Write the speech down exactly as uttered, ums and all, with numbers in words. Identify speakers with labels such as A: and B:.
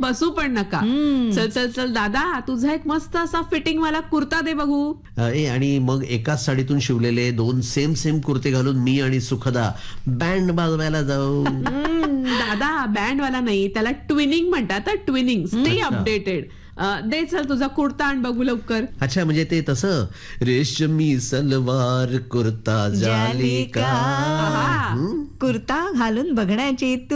A: बसू पण नका. चल चल चल दादा, तुझा एक मस्त असा फिटिंग वाला कुर्ता दे बघू.
B: ए आणि मग एकाच साडीतून शिवलेले दोन सेम सेम कुर्ते घालून मी आणि सुखदा बँड वाजवायला जाऊ.
A: दादा बँड वाला नाही, त्याला ट्विनिंग म्हणतात. ट्विनिंग. Stay updated. दे चल तुझा कुर्ता आण बघू लवकर.
B: अच्छा, म्हणजे ते तसं रेशमी सलवार कुर्ता जाली का.
C: कुर्ता घालून बघण्याची